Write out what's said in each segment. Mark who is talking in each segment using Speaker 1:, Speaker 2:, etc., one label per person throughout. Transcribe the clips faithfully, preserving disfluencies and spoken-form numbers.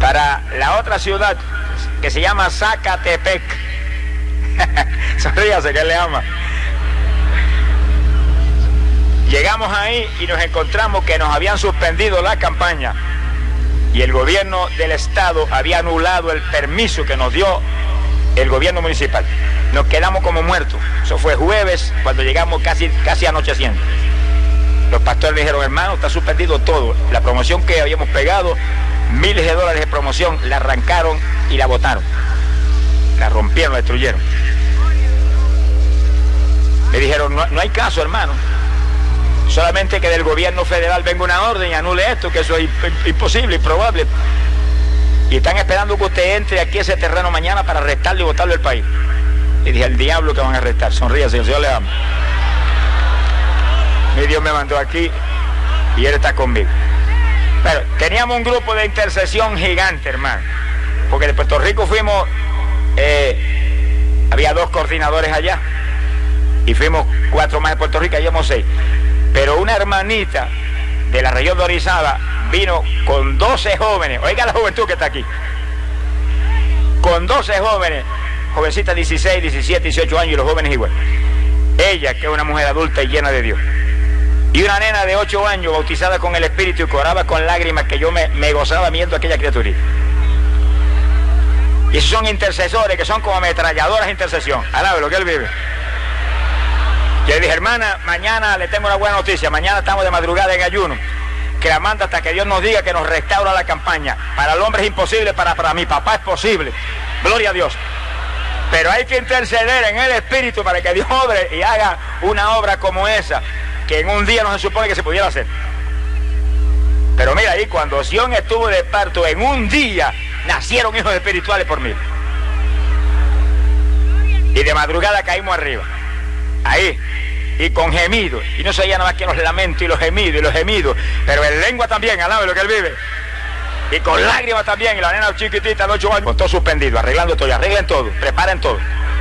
Speaker 1: para la otra ciudad que se llama Zacatepec. Sonríase que le ama. Llegamos ahí y nos encontramos que nos habían suspendido la campaña y el gobierno del estado había anulado el permiso que nos dio el gobierno municipal. Nos quedamos como muertos. Eso fue jueves, cuando llegamos casi, casi anocheciendo. Los pastores dijeron, hermano, está suspendido todo. La promoción que habíamos pegado, miles de dólares de promoción, la arrancaron y la botaron. La rompieron, la destruyeron. Me dijeron, no, no hay caso, hermano. Solamente que del gobierno federal venga una orden y anule esto, que eso es imposible, improbable. Y están esperando que usted entre aquí a ese terreno mañana para arrestarlo y botarlo del país. Y dije, el diablo que van a arrestar. Sonríase, el Señor le ama. Mi Dios me mandó aquí y Él está conmigo. Pero teníamos un grupo de intercesión gigante, hermano. Porque de Puerto Rico fuimos, eh, había dos coordinadores allá. Y fuimos cuatro más de Puerto Rico, íbamos seis. Pero una hermanita de la región de Orizaba vino con doce jóvenes. Oiga la juventud que está aquí. Con doce jóvenes, jovencitas dieciséis, diecisiete, dieciocho años y los jóvenes igual. Ella, que es una mujer adulta y llena de Dios. Y una nena de ocho años bautizada con el Espíritu y que oraba con lágrimas, que yo me, me gozaba viendo a aquella criaturita. Y esos son intercesores que son como ametralladoras de intercesión. Alabe lo que Él vive. Yo le dije, hermana, mañana le tengo una buena noticia. Mañana estamos de madrugada en ayuno, clamando hasta que Dios nos diga que nos restaura la campaña. Para el hombre es imposible, para, para mi papá es posible. Gloria a Dios. Pero hay que interceder en el Espíritu para que Dios obre y haga una obra como esa, que en un día no se supone que se pudiera hacer. Pero mira ahí, cuando Sion estuvo de parto, en un día nacieron hijos espirituales por mí. Y de madrugada caímos arriba. Ahí, y con gemidos, y no se oía nada más que los lamentos y los gemidos y los gemidos, pero en lengua también, alabe lo que Él vive, y con lágrimas también, y la nena chiquitita de ocho años, con todo suspendido, arreglando todo, arreglen todo, preparen todo.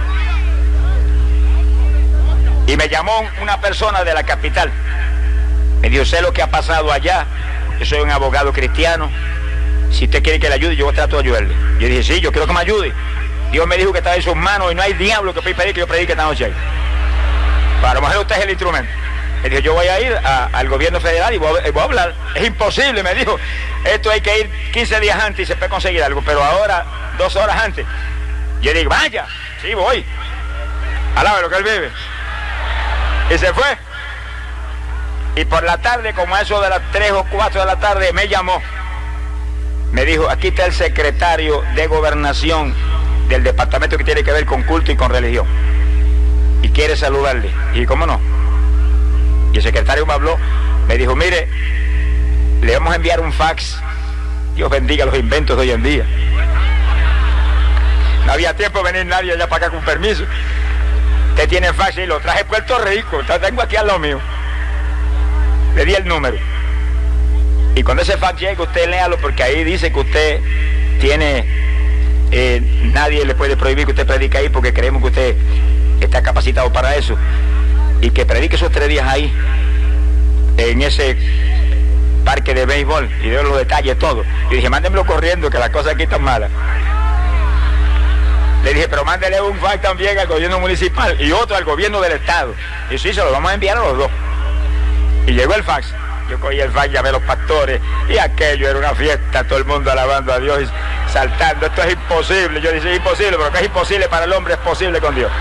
Speaker 1: Y me llamó una persona de la capital, me dijo, sé lo que ha pasado allá, yo soy un abogado cristiano, si usted quiere que le ayude, yo trato de ayudarle. Yo dije, sí, yo quiero que me ayude. Dios me dijo que estaba en sus manos y no hay diablo que pueda impedir que yo predique esta noche ahí. A lo mejor usted es el instrumento. Me dijo, yo voy a ir a, al gobierno federal y voy a, voy a hablar. Es imposible, me dijo. Esto hay que ir quince días antes y se puede conseguir algo, pero ahora, dos horas antes. Yo digo, vaya, sí voy. Alabe lo que Él vive. Y se fue. Y por la tarde, como a eso de las tres o cuatro de la tarde, me llamó. Me dijo, aquí está el secretario de Gobernación del departamento que tiene que ver con culto y con religión. Y quiere saludarle. Y cómo no. Y el secretario me habló, me dijo, mire, le vamos a enviar un fax. Dios bendiga los inventos de hoy en día. No había tiempo de venir nadie allá para acá con permiso. Usted tiene fax y lo traje de Puerto Rico. Tengo aquí al lado mío. Le di el número. Y cuando ese fax llegue, usted léalo, porque ahí dice que usted tiene, eh, nadie le puede prohibir que usted predique ahí, porque creemos que usted está capacitado para eso, y que predique esos tres días ahí en ese parque de béisbol y de los detalles todo. Y dije, mándemelo corriendo, que las cosas aquí están malas. Le dije, pero mándele un fax también al gobierno municipal y otro al gobierno del estado. Y sí, se lo vamos a enviar a los dos. Y llegó el fax. Yo cogí el fax, llamé a los pastores y aquello era una fiesta, todo el mundo alabando a Dios y saltando. Esto es imposible. Yo dije, es imposible, pero que es imposible para el hombre, es posible con Dios.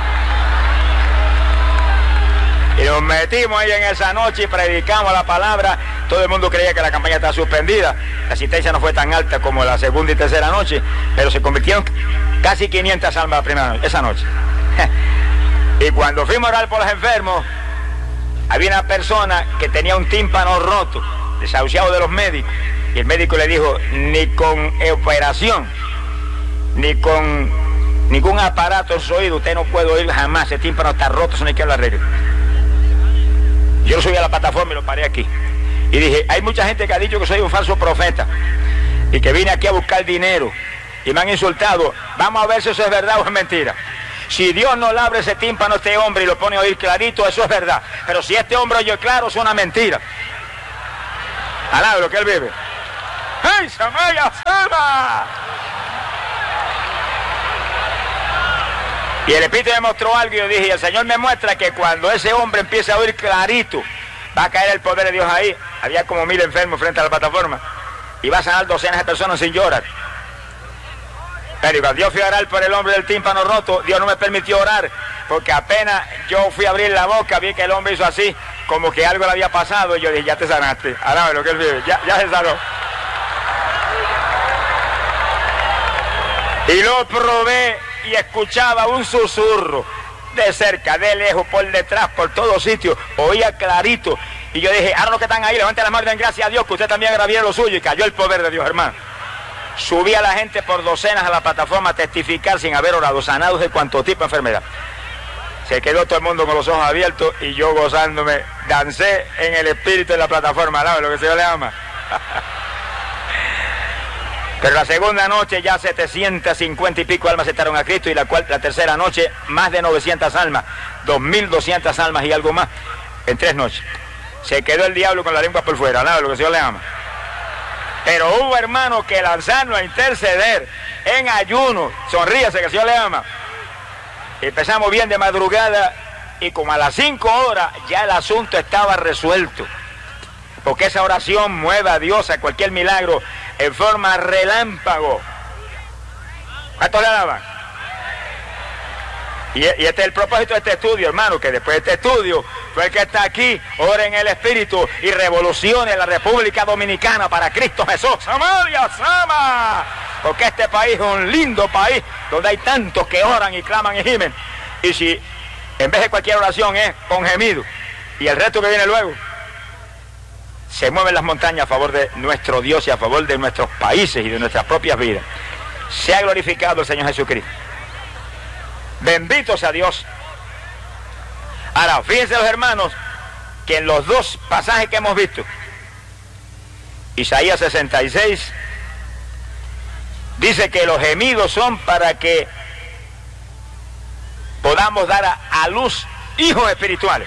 Speaker 1: Y nos metimos ahí en esa noche y predicamos la palabra. Todo el mundo creía que la campaña estaba suspendida. La asistencia no fue tan alta como la segunda y tercera noche, pero se convirtieron casi quinientas almas la primera noche, esa noche. Y cuando fuimos a orar por los enfermos, había una persona que tenía un tímpano roto, desahuciado de los médicos. Y el médico le dijo, ni con operación, ni con ningún aparato en su oído, usted no puede oír jamás. Ese tímpano está roto, eso no hay que lo arregle. Yo lo subí a la plataforma y lo paré aquí. Y dije, hay mucha gente que ha dicho que soy un falso profeta y que vine aquí a buscar dinero y me han insultado. Vamos a ver si eso es verdad o es mentira. Si Dios no le abre ese tímpano a este hombre y lo pone a oír clarito, eso es verdad. Pero si este hombre oye claro, es una mentira. Alabe lo que Él vive. ¡Hey, Samaya, Sama! Y el Espíritu me mostró algo y yo dije, y el Señor me muestra que cuando ese hombre empiece a oír clarito, va a caer el poder de Dios ahí. Había como mil enfermos frente a la plataforma. Y va a sanar docenas de personas sin llorar. Pero cuando Dios fui a orar por el hombre del tímpano roto, Dios no me permitió orar, porque apenas yo fui a abrir la boca, vi que el hombre hizo así, como que algo le había pasado, y yo dije, ya te sanaste, ahora ve lo que él vive, ya, ya se sanó. Y lo probé y escuchaba un susurro, de cerca, de lejos, por detrás, por todos sitios, oía clarito, y yo dije, ahora los que están ahí, levanten las manos y den gracias a Dios, que usted también agravía lo suyo, y cayó el poder de Dios, hermano. Subí a la gente por docenas a la plataforma a testificar sin haber orado, sanados de cuanto tipo de enfermedad. Se quedó todo el mundo con los ojos abiertos y yo gozándome, dancé en el espíritu de la plataforma, ¿sabe lo que el Señor le ama? Pero la segunda noche ya setecientas cincuenta y pico almas aceptaron a Cristo, y la, cual, la tercera noche más de novecientas almas, dos mil doscientas almas y algo más en tres noches. Se quedó el diablo con la lengua por fuera, ¿sabe lo que el Señor le ama? Pero hubo hermanos que lanzarnos a interceder en ayuno. Sonríase que el Señor le ama. Empezamos bien de madrugada y como a las cinco horas ya el asunto estaba resuelto. Porque esa oración mueve a Dios a cualquier milagro en forma relámpago. ¿Cuántos le alaban? Y, y este es el propósito de este estudio, hermano, que después de este estudio, fue el que está aquí, ore en el Espíritu y revolucione la República Dominicana para Cristo Jesús. ¡Samaria, Sama! Porque este país es un lindo país donde hay tantos que oran y claman y gimen. Y si en vez de cualquier oración es con gemido y el resto que viene luego, se mueven las montañas a favor de nuestro Dios y a favor de nuestros países y de nuestras propias vidas. Sea glorificado el Señor Jesucristo. Bendito sea Dios. Ahora, fíjense los hermanos, que en los dos pasajes que hemos visto, Isaías sesenta y seis, dice que los gemidos son para que podamos dar a, a luz hijos espirituales.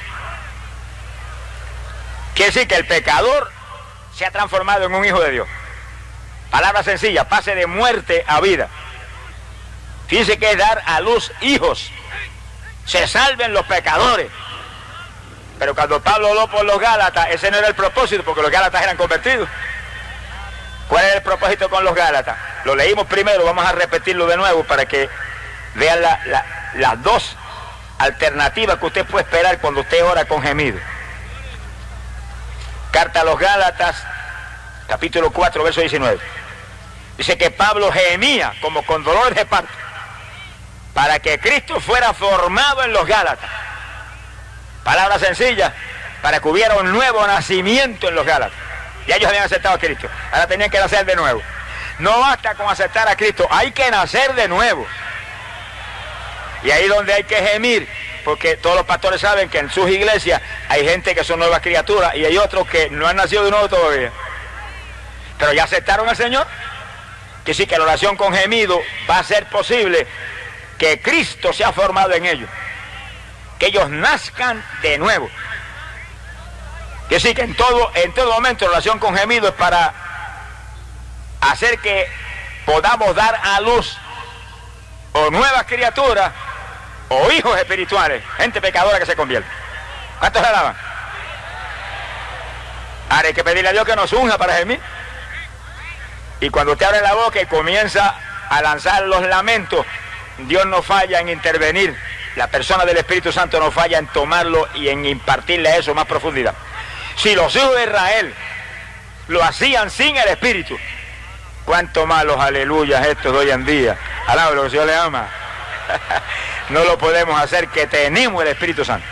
Speaker 1: Quiere decir que el pecador se ha transformado en un hijo de Dios. Palabra sencilla, pase de muerte a vida. Fíjense que es dar a luz hijos. Se salven los pecadores. Pero cuando Pablo habló por los Gálatas, ese no era el propósito, porque los Gálatas eran convertidos. ¿Cuál era el propósito con los Gálatas? Lo leímos primero, vamos a repetirlo de nuevo para que vean la, la, las dos alternativas que usted puede esperar cuando usted ora con gemido. Carta a los Gálatas, capítulo cuatro, verso diecinueve. Dice que Pablo gemía como con dolores de parto para que Cristo fuera formado en los Gálatas. Palabra sencilla, para que hubiera un nuevo nacimiento en los Gálatas. Y ellos habían aceptado a Cristo, ahora tenían que nacer de nuevo. No basta con aceptar a Cristo, hay que nacer de nuevo. Y ahí donde hay que gemir, porque todos los pastores saben que en sus iglesias hay gente que son nuevas criaturas y hay otros que no han nacido de nuevo todavía. Pero ya aceptaron al Señor. Que sí, que la oración con gemido va a ser posible que Cristo sea formado en ellos, que ellos nazcan de nuevo. Que sí, que en todo, en todo momento la oración con gemido es para hacer que podamos dar a luz o nuevas criaturas o hijos espirituales, gente pecadora que se convierte. ¿Cuántos le alaban? Ahora hay que pedirle a Dios que nos unja para gemir. Y cuando usted abre la boca y comienza a lanzar los lamentos, Dios no falla en intervenir. La persona del Espíritu Santo no falla en tomarlo y en impartirle a eso más profundidad. Si los hijos de Israel lo hacían sin el Espíritu, cuánto más los aleluyas estos de hoy en día. Alaba lo que el Señor le ama. No lo podemos hacer, que tenemos el Espíritu Santo.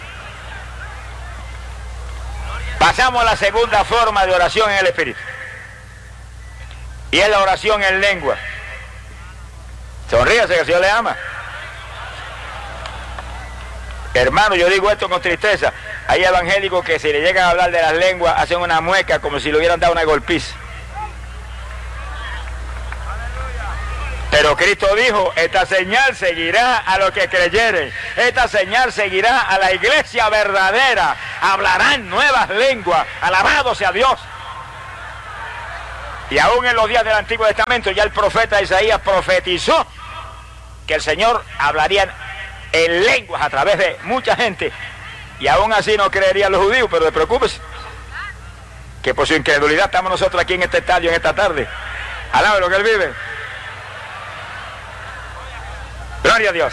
Speaker 1: Pasamos a la segunda forma de oración en el Espíritu. Y es la oración en lengua. Sonríase que el Señor le ama. Hermano, yo digo esto con tristeza. Hay evangélicos que si le llegan a hablar de las lenguas hacen una mueca como si le hubieran dado una golpiza. Pero Cristo dijo, esta señal seguirá a los que creyeren. Esta señal seguirá a la iglesia verdadera. Hablarán nuevas lenguas. Alabado sea Dios. Y aún en los días del Antiguo Testamento ya el profeta Isaías profetizó que el Señor hablaría en lenguas a través de mucha gente, y aún así no creerían los judíos, pero no te preocupes, que por su incredulidad estamos nosotros aquí en este estadio en esta tarde. Alabe lo que Él vive. Gloria a Dios.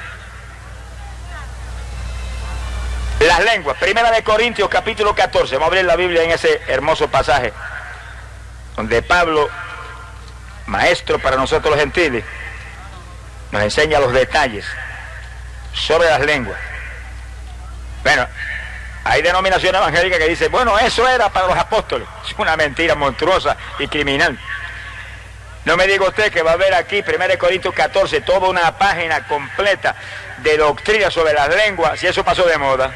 Speaker 1: Las lenguas, primera de Corintios capítulo catorce, vamos a abrir la Biblia en ese hermoso pasaje, donde Pablo, maestro para nosotros los gentiles, nos enseña los detalles sobre las lenguas. Bueno, hay denominaciones evangélicas que dicen, bueno, eso era para los apóstoles. Es una mentira monstruosa y criminal. No me diga usted que va a ver aquí, primera de Corintios catorce, toda una página completa de doctrina sobre las lenguas, si eso pasó de moda.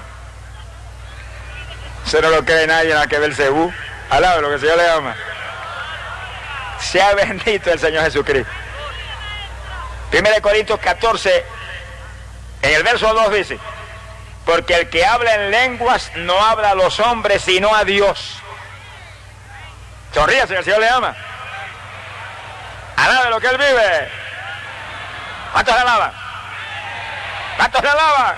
Speaker 1: Eso no lo cree nadie en la que Belcebú. Alaba lo que el Señor le ama. Sea bendito el Señor Jesucristo. primera de Corintios catorce, en el verso dos dice, porque el que habla en lenguas no habla a los hombres sino a Dios. Sonríase, el Señor le ama. Alabe lo que Él vive. ¿Cuántos le alaban? ¿Cuántos le alaban?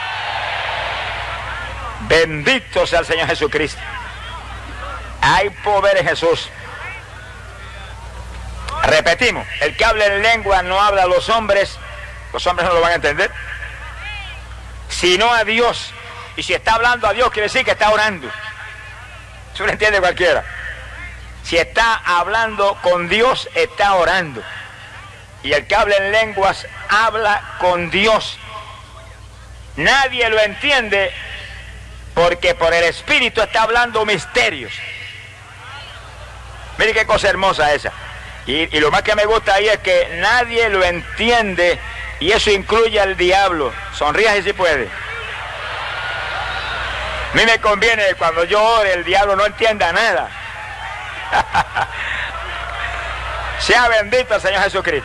Speaker 1: Bendito sea el Señor Jesucristo. Hay poder en Jesús. Repetimos, el que habla en lengua no habla a los hombres, los hombres no lo van a entender, sino a Dios. Y si está hablando a Dios, quiere decir que está orando. Eso lo entiende cualquiera. Si está hablando con Dios, está orando. Y el que habla en lenguas, habla con Dios. Nadie lo entiende porque por el Espíritu está hablando misterios. Mire qué cosa hermosa esa. Y, y lo más que me gusta ahí es que nadie lo entiende, y eso incluye al diablo. Sonríase si puede. A mí me conviene que cuando yo ore el diablo no entienda nada. Sea bendito el Señor Jesucristo.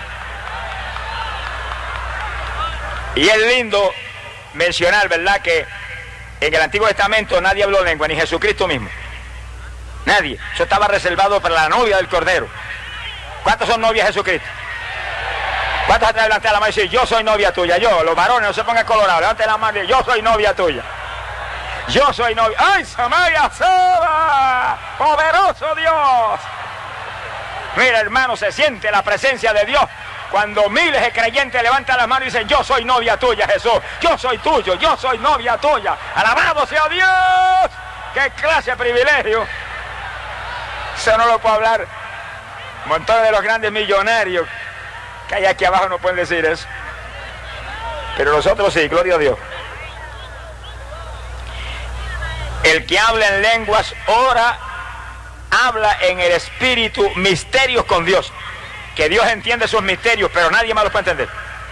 Speaker 1: Y es lindo mencionar, ¿verdad?, que en el Antiguo Testamento nadie habló lengua, ni Jesucristo mismo. Nadie. Eso estaba reservado para la novia del Cordero. ¿Cuántos son novias de Jesucristo? ¿Cuántos atrás levantan la mano y dicen, yo soy novia tuya? Yo, los varones, no se pongan colorados, levanten la mano y dicen, yo soy novia tuya. Yo soy novia. ¡Ay, Samaria Soba! ¡Poderoso Dios! Mira, hermano, se siente la presencia de Dios cuando miles de creyentes levantan las manos y dicen, yo soy novia tuya, Jesús. Yo soy tuyo, yo soy novia tuya. ¡Alabado sea Dios! ¡Qué clase de privilegio! Eso no lo puedo hablar. Montones de los grandes millonarios que hay aquí abajo no pueden decir eso. Pero nosotros sí, gloria a Dios. El que habla en lenguas ora, habla en el Espíritu misterios con Dios. Que Dios entiende sus misterios, pero nadie más los puede entender.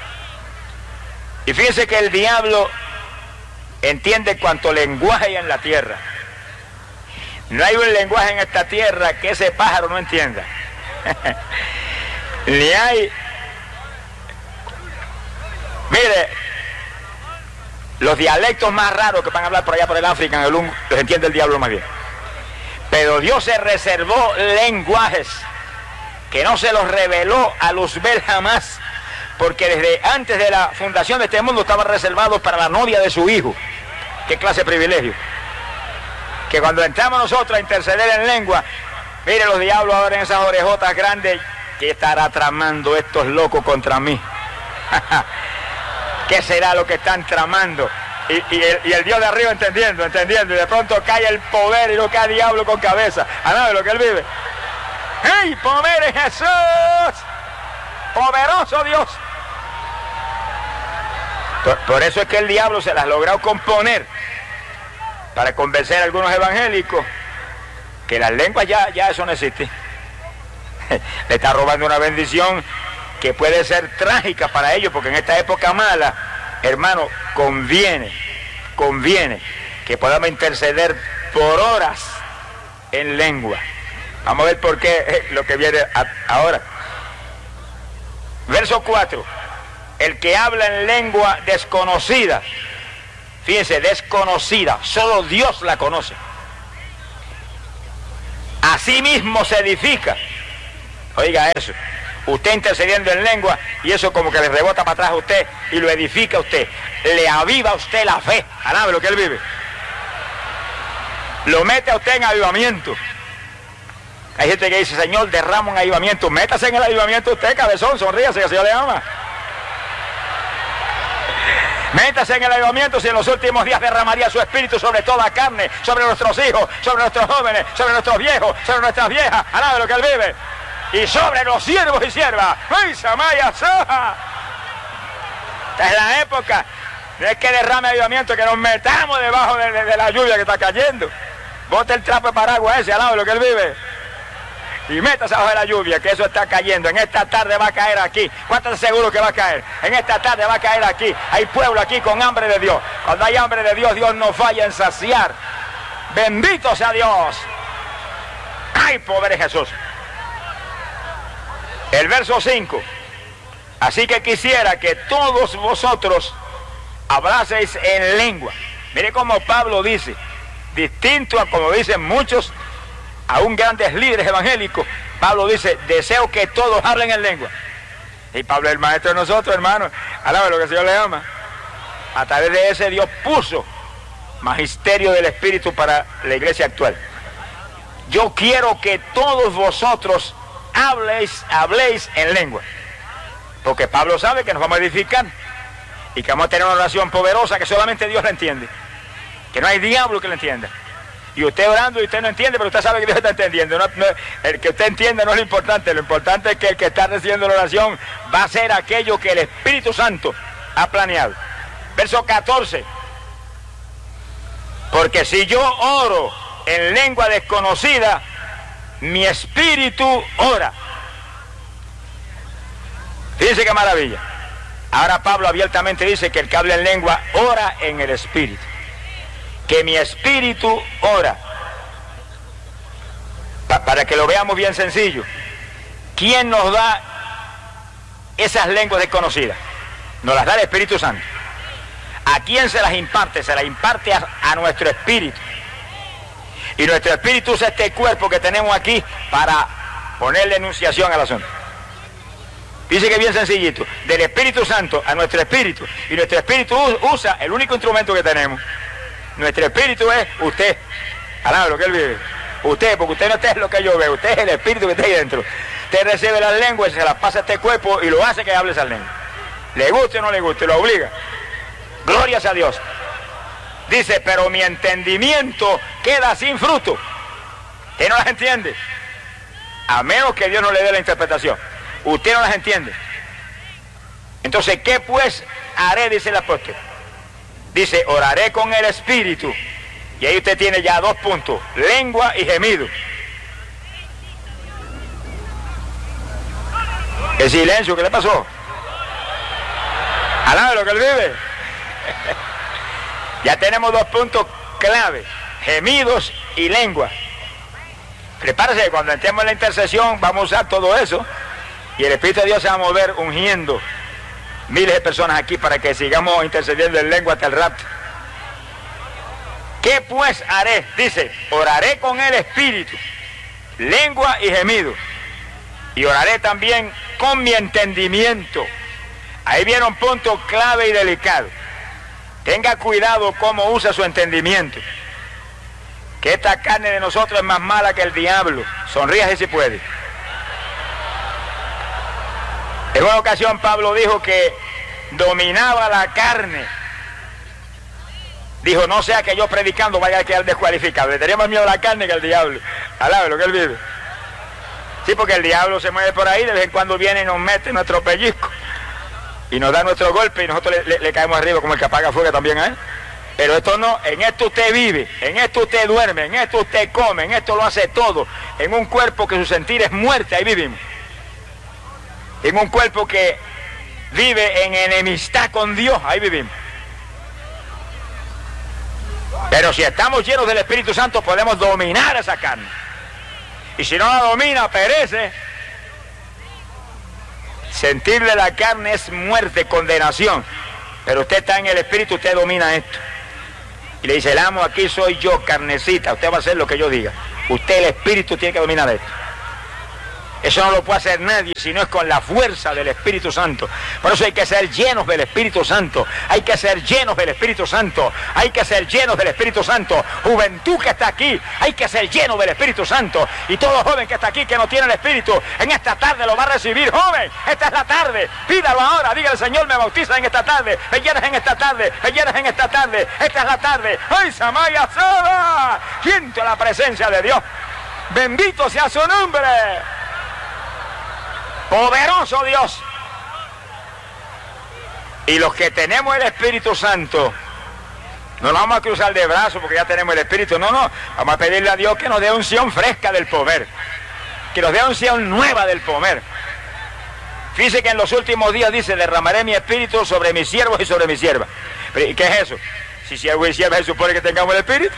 Speaker 1: Y fíjense que el diablo entiende cuanto lenguaje hay en la tierra. No hay un lenguaje en esta tierra que ese pájaro no entienda. Ni hay. Mire, los dialectos más raros que van a hablar por allá por el África, en el Lungo, los entiende el diablo más bien. Pero Dios se reservó lenguajes que no se los reveló a Luzbel jamás, porque desde antes de la fundación de este mundo estaba reservado para la novia de su hijo. Qué clase de privilegio. Que cuando entramos nosotros a interceder en lengua, mire, los diablos ahora en esas orejotas grandes, ¿qué estará tramando estos locos contra mí? ¿Qué será lo que están tramando? Y, y, el, y el Dios de arriba entendiendo, entendiendo, y de pronto cae el poder y no cae diablo con cabeza. ¿A nada de lo que él vive? ¡Hey, poder en Jesús! ¡Poderoso Dios! Por, por eso es que el diablo se las ha logrado componer para convencer a algunos evangélicos que las lenguas ya, ya eso no existe. Le está robando una bendición que puede ser trágica para ellos, porque en esta época mala, hermano, conviene, conviene que podamos interceder por horas en lengua. Vamos a ver por qué eh, lo que viene a, ahora. Verso cuatro. El que habla en lengua desconocida, fíjense, desconocida, solo Dios la conoce. Así mismo se edifica. Oiga eso. Usted intercediendo en lengua y eso como que le rebota para atrás a usted y lo edifica a usted. Le aviva a usted la fe. Alabe lo que él vive. Lo mete a usted en avivamiento. Hay gente que dice, Señor, derrama un avivamiento. Métase en el avivamiento usted, cabezón, sonríase, que el Señor le ama. Métase en el avivamiento si en los últimos días derramaría su espíritu sobre toda carne, sobre nuestros hijos, sobre nuestros jóvenes, sobre nuestros viejos, sobre nuestras viejas. Alabe lo que él vive. Y sobre los siervos y siervas. ¡Ay, Samaya, Soja! Esta es la época. No es que derrame avivamiento, que nos metamos debajo de, de, de la lluvia que está cayendo. Bote el trapo de paraguas ese, alabe lo que él vive. Y métase abajo de la lluvia, que eso está cayendo. En esta tarde va a caer aquí. ¿Cuántos seguros que va a caer? En esta tarde va a caer aquí. Hay pueblo aquí con hambre de Dios. Cuando hay hambre de Dios, Dios no falla en saciar. Bendito sea Dios. ¡Ay, pobre Jesús! El verso cinco. Así que quisiera que todos vosotros hablaseis en lengua. Mire cómo Pablo dice, distinto a como dicen muchos, aún grandes líderes evangélicos, Pablo dice, deseo que todos hablen en lengua. Y Pablo es el maestro de nosotros, hermanos. Alabe lo que el Señor le ama. A través de ese Dios puso magisterio del Espíritu para la iglesia actual. Yo quiero que todos vosotros habléis, habléis en lengua. Porque Pablo sabe que nos vamos a edificar y que vamos a tener una oración poderosa que solamente Dios la entiende. Que no hay diablo que la entienda. Y usted orando y usted no entiende, pero usted sabe que Dios está entendiendo. No, no, el que usted entienda no es lo importante. Lo importante es que el que está recibiendo la oración va a hacer aquello que el Espíritu Santo ha planeado. Verso catorce. Porque si yo oro en lengua desconocida, mi espíritu ora. Fíjense qué maravilla. Ahora Pablo abiertamente dice que el que habla en lengua ora en el espíritu. Que mi espíritu ora. Pa- para que lo veamos bien sencillo. ¿Quién nos da esas lenguas desconocidas? Nos las da el Espíritu Santo. ¿A quién se las imparte? Se las imparte a, a nuestro espíritu. Y nuestro espíritu usa este cuerpo que tenemos aquí para ponerle enunciación al asunto. Dice que es bien sencillito. Del Espíritu Santo a nuestro espíritu. Y nuestro espíritu usa el único instrumento que tenemos. Nuestro espíritu es usted. Alaba lo que él vive. Usted, porque usted no es lo que yo veo. Usted es el espíritu que está ahí dentro. Usted recibe las lenguas y se las pasa a este cuerpo y lo hace que hable esas lenguas. Le guste o no le guste, lo obliga. Glorias a Dios. Dice, pero mi entendimiento queda sin fruto. Usted no las entiende. A menos que Dios no le dé la interpretación. Usted no las entiende. Entonces, ¿qué pues haré? Dice el apóstol. Dice, oraré con el espíritu. Y ahí usted tiene ya dos puntos. Lengua y gemido. ¿Qué silencio? ¿Qué le pasó? Alaba lo que él vive. Ya tenemos dos puntos clave. Gemidos y lengua. Prepárese, cuando entremos en la intercesión vamos a usar todo eso. Y el Espíritu de Dios se va a mover ungiendo miles de personas aquí para que sigamos intercediendo en lengua hasta el rapto. ¿Qué pues haré? Dice, oraré con el Espíritu, lengua y gemido. Y oraré también con mi entendimiento. Ahí viene un punto clave y delicado. Tenga cuidado cómo usa su entendimiento. Que esta carne de nosotros es más mala que el diablo. Sonríase si puede. En una ocasión Pablo dijo que dominaba la carne. Dijo, no sea que yo predicando vaya a quedar descualificado. Le tenía más miedo a la carne que al diablo. Alabe lo que él vive. Sí, porque el diablo se mueve por ahí, de vez en cuando viene y nos mete nuestro pellizco. Y nos da nuestro golpe y nosotros le, le, le caemos arriba como el que apaga fuego también a él. Pero esto no, en esto usted vive, en esto usted duerme, en esto usted come, en esto lo hace todo. En un cuerpo que su sentir es muerte, ahí vivimos. En un cuerpo que vive en enemistad con Dios, ahí vivimos. Pero si estamos llenos del Espíritu Santo podemos dominar esa carne. Y si no la domina, perece. Sentirle la carne es muerte, condenación. Pero usted está en el Espíritu, usted domina esto. Y le dice, el amo aquí soy yo, carnecita. Usted va a hacer lo que yo diga. Usted, el Espíritu, tiene que dominar esto. Eso no lo puede hacer nadie si no es con la fuerza del Espíritu Santo. Por eso hay que ser llenos del Espíritu Santo. Hay que ser llenos del Espíritu Santo. Hay que ser llenos del Espíritu Santo. Juventud que está aquí, hay que ser lleno del Espíritu Santo. Y todo joven que está aquí que no tiene el Espíritu, en esta tarde lo va a recibir. Joven, esta es la tarde. Pídalo ahora. Dígale, Señor, me bautiza en esta tarde. Me llenas en esta tarde. Me llenas en esta tarde. Esta es la tarde. ¡Ay, Samaya Soda! Siento la presencia de Dios. Bendito sea su nombre. Poderoso Dios. Y los que tenemos el Espíritu Santo, no nos vamos a cruzar de brazos porque ya tenemos el Espíritu. No, no. Vamos a pedirle a Dios que nos dé unción fresca del poder. Que nos dé unción nueva del poder. Fíjese que en los últimos días dice, derramaré mi Espíritu sobre mis siervos y sobre mis siervas. ¿Y qué es eso? Si siervo y sierva se supone que tengamos el Espíritu.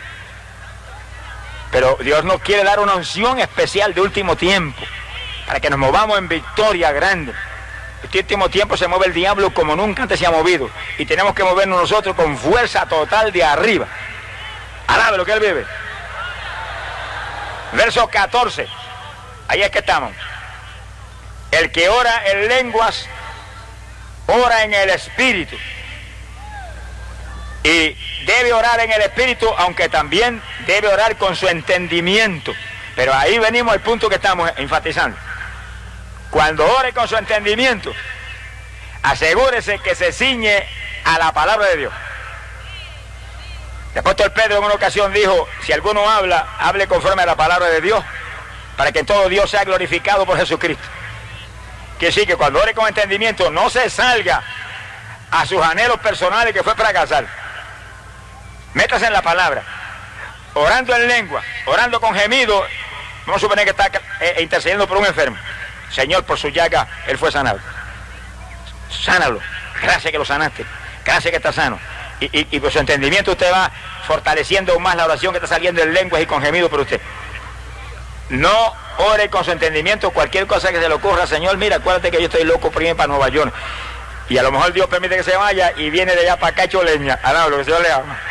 Speaker 1: Pero Dios nos quiere dar una unción especial de último tiempo, para que nos movamos en victoria grande. Este último tiempo se mueve el diablo como nunca antes se ha movido. Y tenemos que movernos nosotros con fuerza total de arriba. Alabe lo que Él vive. Verso catorce. Ahí es que estamos. El que ora en lenguas, ora en el Espíritu. Y debe orar en el Espíritu, aunque también debe orar con su entendimiento. Pero ahí venimos al punto que estamos enfatizando. Cuando ore con su entendimiento, asegúrese que se ciñe a la palabra de Dios. El apóstol Pedro en una ocasión dijo, si alguno habla, hable conforme a la palabra de Dios, para que en todo Dios sea glorificado por Jesucristo. Quiere decir que cuando ore con entendimiento, no se salga a sus anhelos personales que fue fracasar. Métase en la palabra, orando en lengua, orando con gemido. Vamos a suponer que está eh, intercediendo por un enfermo. Señor, por su llaga, él fue sanado. Sánalo. Gracias que lo sanaste. Gracias que está sano. Y, y, y por su entendimiento usted va fortaleciendo aún más la oración que está saliendo en lenguas y con gemido por usted. No ore con su entendimiento cualquier cosa que se le ocurra. Señor, mira, acuérdate que yo estoy loco por irme para Nueva York. Y a lo mejor Dios permite que se vaya y viene de allá para acá hecho leña. Ah, lo que el Señor le ama.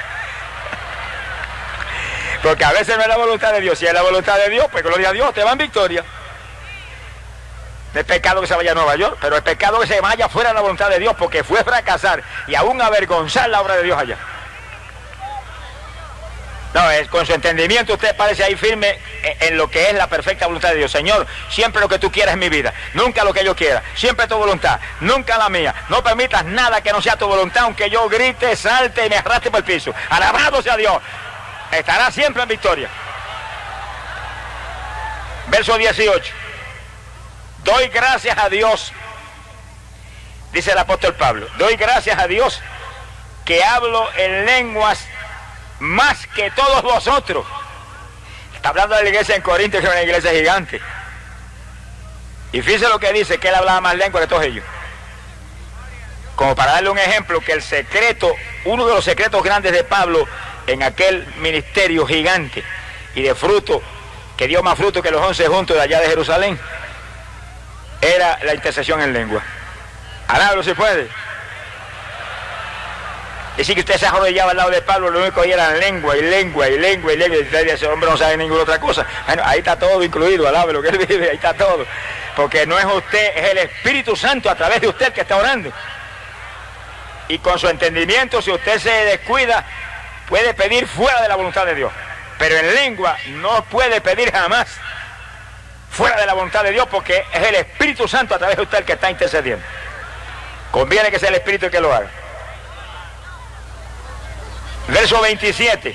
Speaker 1: Porque a veces no es la voluntad de Dios. Si es la voluntad de Dios, pues gloria a Dios, te va en victoria. No es pecado que se vaya a Nueva York, pero es pecado que se vaya fuera de la voluntad de Dios, porque fue fracasar y aún avergonzar la obra de Dios allá. No, es con su entendimiento usted parece ahí firme en lo que es la perfecta voluntad de Dios. Señor, siempre lo que tú quieras en mi vida, nunca lo que yo quiera, siempre tu voluntad, nunca la mía. No permitas nada que no sea tu voluntad, aunque yo grite, salte y me arrastre por el piso. Alabado sea Dios, estará siempre en victoria. Verso dieciocho. Doy gracias a Dios, dice el apóstol Pablo, doy gracias a Dios que hablo en lenguas más que todos vosotros. Está hablando de la iglesia en Corinto, que es una iglesia gigante. Y fíjese lo que dice, que él hablaba más lenguas que todos ellos. Como para darle un ejemplo, que el secreto, uno de los secretos grandes de Pablo en aquel ministerio gigante y de fruto, que dio más fruto que los once juntos de allá de Jerusalén, era la intercesión en lengua. Alábalo si puede. Decir que usted se arrodillaba al lado de Pablo, lo único que era lengua y lengua y lengua y lengua, y usted, ese hombre no sabe ninguna otra cosa. Bueno, ahí está todo incluido, alábalo que él vive, ahí está todo. Porque no es usted, es el Espíritu Santo a través de usted que está orando. Y con su entendimiento, si usted se descuida, puede pedir fuera de la voluntad de Dios. Pero en lengua no puede pedir jamás fuera de la voluntad de Dios, porque es el Espíritu Santo a través de usted el que está intercediendo. Conviene que sea el Espíritu el que lo haga. Verso veintisiete.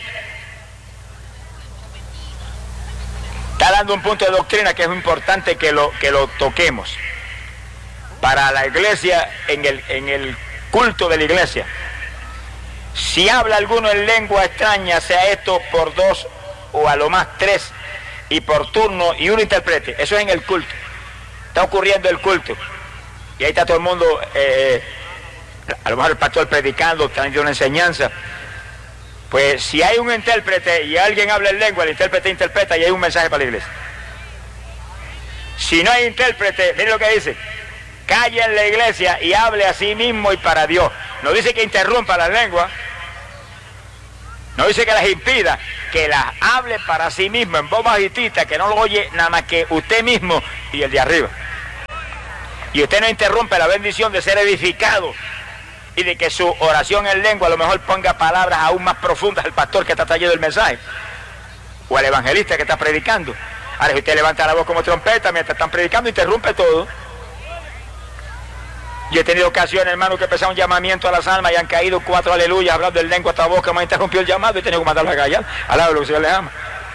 Speaker 1: Está dando un punto de doctrina que es muy importante que lo, que lo toquemos. Para la iglesia, en el, en el culto de la iglesia. Si habla alguno en lengua extraña, sea esto por dos o a lo más tres, y por turno, y uno interprete. Eso es en el culto. Está ocurriendo el culto. Y ahí está todo el mundo, eh, a lo mejor el pastor predicando, trayendo una enseñanza. Pues si hay un intérprete y alguien habla en lengua, el intérprete interpreta y hay un mensaje para la iglesia. Si no hay intérprete, miren lo que dice: calle en la iglesia y hable a sí mismo y para Dios. No dice que interrumpa la lengua. No dice que las impida, que las hable para sí mismo en voz bajitita, que no lo oye nada más que usted mismo y el de arriba. Y usted no interrumpe la bendición de ser edificado y de que su oración en lengua a lo mejor ponga palabras aún más profundas al pastor que está trayendo el mensaje o al evangelista que está predicando. Ahora, si usted levanta la voz como trompeta mientras están predicando, interrumpe todo. Yo he tenido ocasiones, hermano, que empezaba un llamamiento a las almas y han caído cuatro aleluyas hablando en lengua hasta boca, me interrumpió el llamado y he tenido que mandarlo a callar. Alaba lo que el Señor le ama.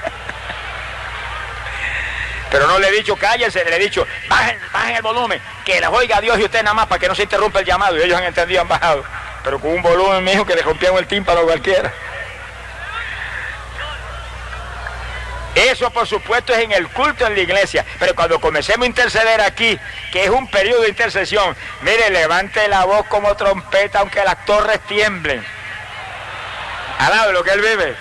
Speaker 1: Pero no le he dicho cállense, le he dicho bajen, bajen el volumen, que las oiga Dios y usted nada más para que no se interrumpa el llamado. Y ellos han entendido, han bajado. Pero con un volumen, mijo, que le rompieron el tímpano a cualquiera. Eso, por supuesto, es en el culto en la iglesia. Pero cuando comencemos a interceder aquí, que es un periodo de intercesión, mire, levante la voz como trompeta, aunque las torres tiemblen. Alabe lo que él vive.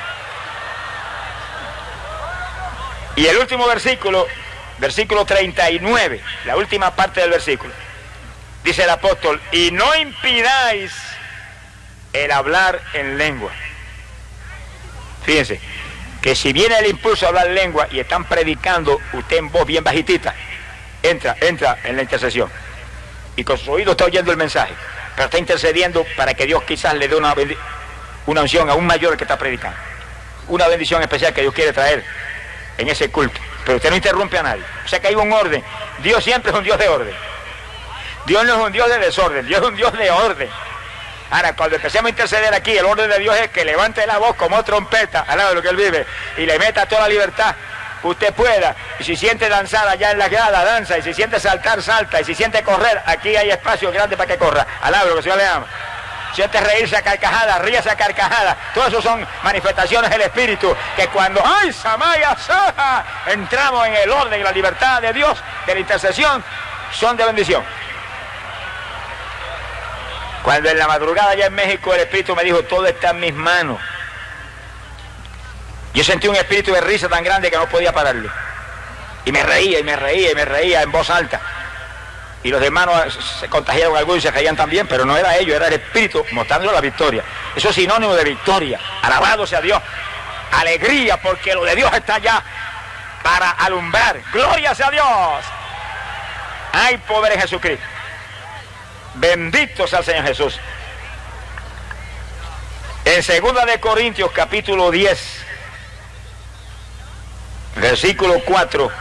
Speaker 1: Y el último versículo, versículo treinta y nueve, la última parte del versículo, dice el apóstol, y no impidáis el hablar en lengua. Fíjense, que si viene el impulso a hablar lengua y están predicando, usted en voz bien bajitita, entra, entra en la intercesión. Y con su oído está oyendo el mensaje, pero está intercediendo para que Dios quizás le dé una, una unción aún mayor al que está predicando. Una bendición especial que Dios quiere traer en ese culto. Pero usted no interrumpe a nadie. O sea que hay un orden. Dios siempre es un Dios de orden. Dios no es un Dios de desorden, Dios es un Dios de orden. Ahora, cuando empecemos a interceder aquí, el orden de Dios es que levante la voz como trompeta, al lado de lo que Él vive, y le meta toda la libertad que usted pueda. Y si siente danzar allá en la grada, danza. Y si siente saltar, salta. Y si siente correr, aquí hay espacio grande para que corra, al lado de lo que el Señor le ama. Siente reírse a carcajadas, ríase a carcajadas. Todo eso son manifestaciones del Espíritu, que cuando ¡ay, Samaya, Saja! Entramos en el orden y la libertad de Dios, de la intercesión, son de bendición. Cuando en la madrugada allá en México el Espíritu me dijo, todo está en mis manos, yo sentí un espíritu de risa tan grande que no podía pararlo. Y me reía, y me reía, y me reía en voz alta. Y los hermanos se contagiaron algunos y se reían también, pero no era ellos, era el Espíritu mostrando la victoria. Eso es sinónimo de victoria. Alabado sea Dios. Alegría, porque lo de Dios está allá para alumbrar. Gloria sea Dios. Hay poder en Jesucristo. Bendito sea el Señor Jesús. En segunda de Corintios capítulo diez, versículo cuatro,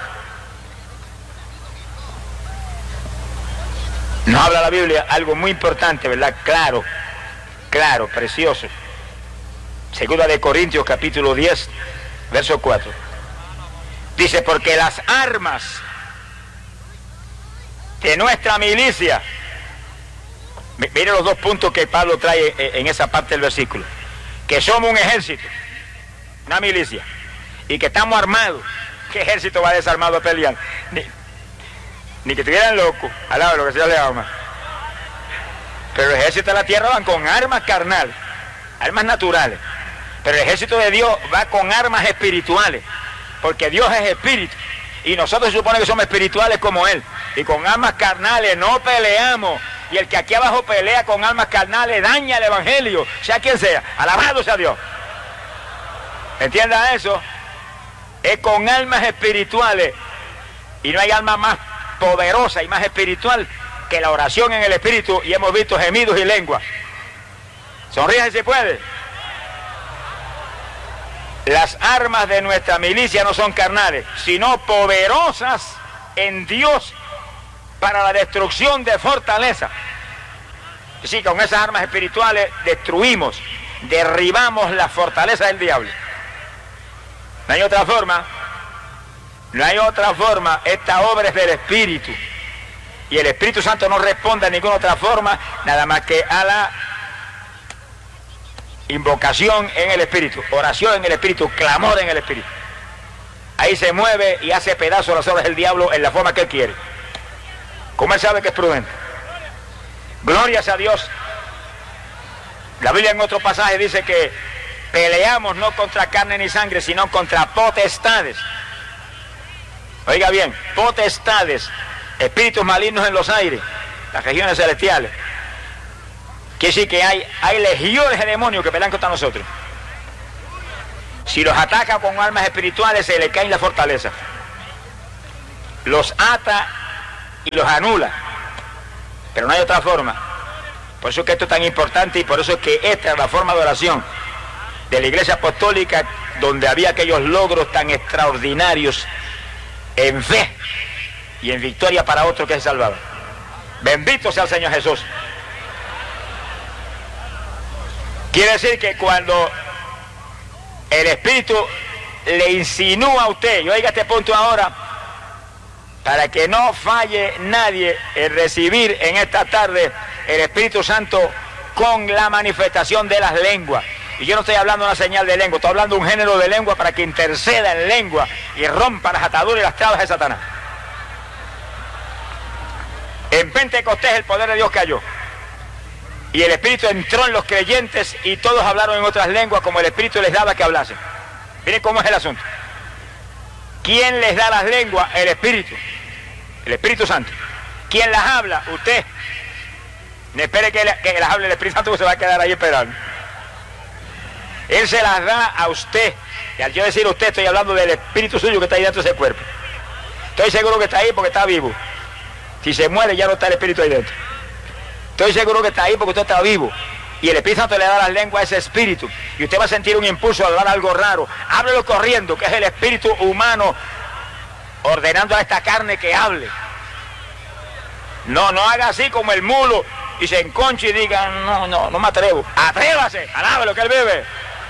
Speaker 1: nos habla la Biblia algo muy importante, ¿verdad? Claro, claro, precioso. Segunda de Corintios capítulo diez, verso cuatro. Dice, porque las armas de nuestra milicia, mire los dos puntos que Pablo trae en esa parte del versículo, que somos un ejército, una milicia, y que estamos armados. ¿Qué ejército va desarmado a pelear? Ni, ni que estuvieran locos, al lado de lo que se le ama. Pero el ejército de la tierra van con armas carnales, armas naturales. Pero el ejército de Dios va con armas espirituales, porque Dios es espíritu, y nosotros se supone que somos espirituales como Él, y con armas carnales no peleamos. Y el que aquí abajo pelea con armas carnales daña el evangelio, sea quien sea. Alabado sea Dios. ¿Entienda eso? Es con armas espirituales. Y no hay arma más poderosa y más espiritual que la oración en el Espíritu. Y hemos visto gemidos y lenguas. Sonríe si puede. Las armas de nuestra milicia no son carnales, sino poderosas en Dios para la destrucción de fortaleza. Sí, con esas armas espirituales destruimos, derribamos la fortaleza del diablo. No hay otra forma, no hay otra forma. Esta obra es del Espíritu, y el Espíritu Santo no responde a ninguna otra forma, nada más que a la invocación en el Espíritu, oración en el Espíritu, clamor en el Espíritu. Ahí se mueve y hace pedazos las obras del diablo en la forma que él quiere, como él sabe que es prudente. Gloria sea a Dios. La Biblia en otro pasaje dice que peleamos no contra carne ni sangre, sino contra potestades. Oiga bien, potestades, espíritus malignos en los aires, las regiones celestiales. Quiere decir que hay, hay legiones de demonios que pelean contra nosotros. Si los ataca con armas espirituales, se le caen la fortaleza. Los ata y los anula. Pero no hay otra forma. Por eso es que esto es tan importante y por eso es que esta es la forma de oración de la Iglesia Apostólica, donde había aquellos logros tan extraordinarios en fe y en victoria para otro que se salvaba. Bendito sea el Señor Jesús. Quiere decir que cuando el Espíritu le insinúa a usted, y oiga este punto ahora, para que no falle nadie en recibir en esta tarde el Espíritu Santo con la manifestación de las lenguas. Y yo no estoy hablando de una señal de lengua, estoy hablando de un género de lengua para que interceda en lengua y rompa las ataduras y las trabas de Satanás. En Pentecostés el poder de Dios cayó y el Espíritu entró en los creyentes y todos hablaron en otras lenguas como el Espíritu les daba que hablasen. Miren cómo es el asunto. ¿Quién les da las lenguas? El Espíritu. El Espíritu Santo. ¿Quién las habla? Usted. No espere que, le, que las hable el Espíritu Santo, porque se va a quedar ahí esperando. Él se las da a usted. Y al yo decir usted, estoy hablando del Espíritu suyo que está ahí dentro de ese cuerpo. Estoy seguro que está ahí porque está vivo. Si se muere ya no está el Espíritu ahí dentro. Estoy seguro que está ahí porque usted está vivo. Y el Espíritu Santo le da las lenguas a ese espíritu. Y usted va a sentir un impulso a hablar algo raro. Háblelo corriendo, que es el espíritu humano ordenando a esta carne que hable. No, no haga así como el mulo y se enconche y diga, no, no, no me atrevo. Atrévase, alábelo que él vive.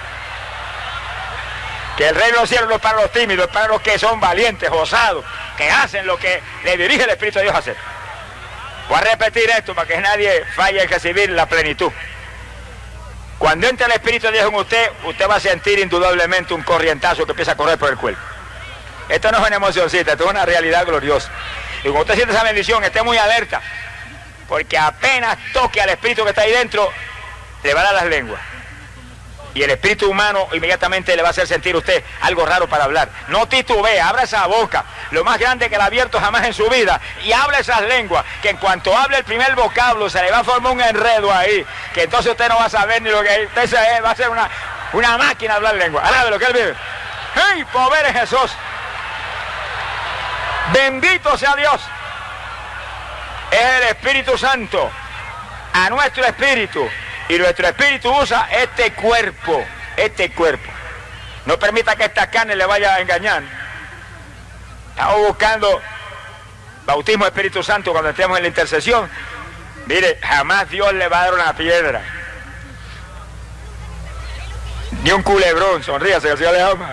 Speaker 1: Que el reino de los cielos no es para los tímidos, es para los que son valientes, osados, que hacen lo que le dirige el Espíritu de Dios a hacer. Voy a repetir esto para que nadie falle en recibir la plenitud. Cuando entre el Espíritu de Dios en usted, usted va a sentir indudablemente un corrientazo que empieza a correr por el cuerpo. Esto no es una emocioncita, esto es una realidad gloriosa. Y cuando usted siente esa bendición, esté muy alerta, porque apenas toque al Espíritu que está ahí dentro, le va a dar las lenguas. Y el espíritu humano inmediatamente le va a hacer sentir a usted algo raro para hablar. No titubee, abra esa boca, lo más grande que le ha abierto jamás en su vida, y habla esas lenguas, que en cuanto hable el primer vocablo se le va a formar un enredo ahí, que entonces usted no va a saber ni lo que usted se, va a ser una, una máquina de hablar lengua. Alabe lo que él vive. ¡Hey, pobre Jesús! Bendito sea Dios. Es el Espíritu Santo a nuestro espíritu. Y nuestro espíritu usa este cuerpo, este cuerpo. No permita que esta carne le vaya a engañar. Estamos buscando bautismo de Espíritu Santo cuando estemos en la intercesión. Mire, jamás Dios le va a dar una piedra. Ni un culebrón, sonríase que el Señor le ama.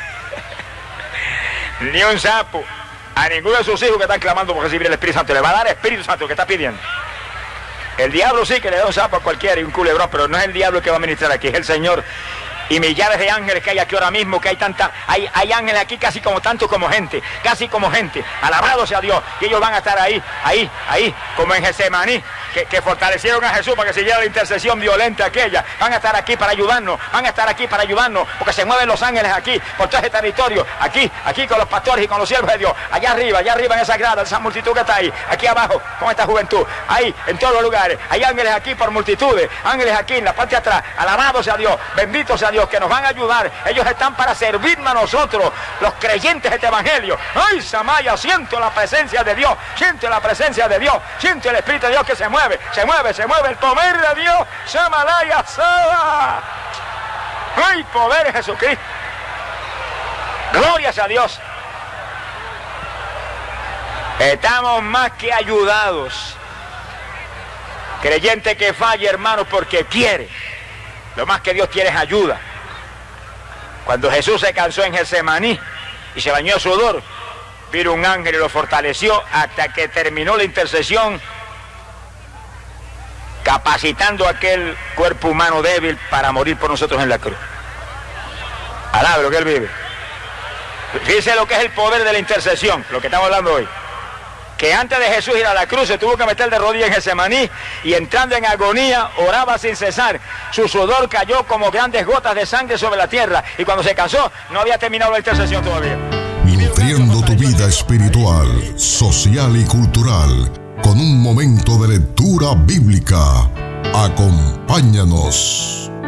Speaker 1: Ni un sapo. A ninguno de sus hijos que están clamando por recibir el Espíritu Santo le va a dar el Espíritu Santo que está pidiendo. El diablo sí que le da un sapo a cualquiera y un culebrón, pero no es el diablo el que va a ministrar aquí, es el Señor. Y millares de ángeles que hay aquí ahora mismo, que hay tanta, hay, hay ángeles aquí casi como tanto como gente, casi como gente, alabado sea Dios, y ellos van a estar ahí, ahí, ahí, como en Getsemaní, que, que fortalecieron a Jesús para que siguiera la intercesión violenta aquella. Van a estar aquí para ayudarnos, van a estar aquí para ayudarnos, porque se mueven los ángeles aquí, por todo ese territorio, aquí, aquí con los pastores y con los siervos de Dios, allá arriba, allá arriba en esa grada, esa multitud que está ahí, aquí abajo, con esta juventud, ahí, en todos los lugares, hay ángeles aquí por multitudes, ángeles aquí en la parte de atrás, alabado sea Dios, bendito sea Dios, que nos van a ayudar. Ellos están para servirnos a nosotros, los creyentes de este evangelio. ¡Ay, Samaya! Siento la presencia de Dios, siento la presencia de Dios, siento el Espíritu de Dios que se mueve, se mueve, se mueve, el poder de Dios, Samalaya Saba. ¡Ay, poder de Jesucristo! Glorias a Dios. Estamos más que ayudados. Creyente que falla, hermano, porque quiere. Lo más que Dios quiere es ayuda. Cuando Jesús se cansó en Getsemaní y se bañó de sudor, vino un ángel y lo fortaleció hasta que terminó la intercesión, capacitando a aquel cuerpo humano débil para morir por nosotros en la cruz. Alabe lo que él vive. Fíjense lo que es el poder de la intercesión, lo que estamos hablando hoy. Que antes de Jesús ir a la cruz se tuvo que meter de rodillas en Getsemaní y entrando en agonía oraba sin cesar. Su sudor cayó como grandes gotas de sangre sobre la tierra y cuando se cansó no había terminado la intercesión todavía.
Speaker 2: Nutriendo tu vida espiritual, social y cultural con un momento de lectura bíblica. Acompáñanos.